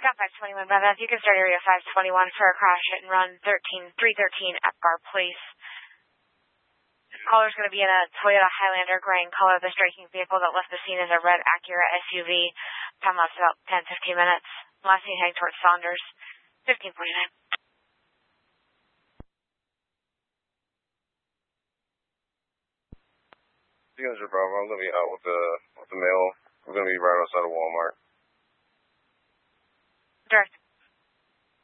Got 521, Brother. You can start area 521 for a crash hit and run 313 Epgar Place. Caller's going to be in a Toyota Highlander gray in color. The striking vehicle that left the scene is a red Acura SUV. Time lapse about 10-15 minutes. Last seen heading towards Saunders. 1549. Signature Bravo, I'm going to be out with the mail. We're going to be right outside of Walmart. Direct